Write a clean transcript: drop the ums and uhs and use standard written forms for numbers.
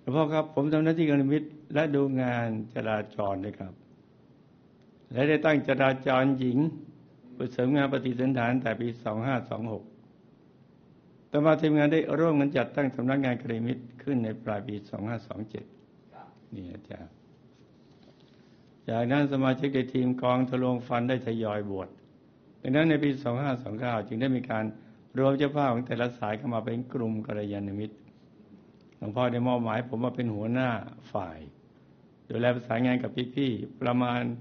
หลวงพ่อครับผมทำหน้าที่กัลยาณมิตรและดูงานจราจรด้วยครับและได้ตั้งจราจรหญิงเพื่อเสริมงานปฏิสันถานแต่ปี 2526 ต่อมาทีมงานได้ร่วมกันจัดตั้งสำนักงานกัลยาณมิตรขึ้นในปลายปี 2527 นี่อาจารย์จากนั้นสมาชิกในทีมกองทะลวงฟันได้ทยอยบวชดังนั้นในปี 2529 จึงได้มีการรวมเจ้าภาพของแต่ละสายเข้ามาเป็นกลุ่มกัลยาณมิตรหลวงพ่อได้มอบหมายผมมาเป็นหัวหน้าฝ่ายดูแลประสานงานกับพี่ๆประมาณ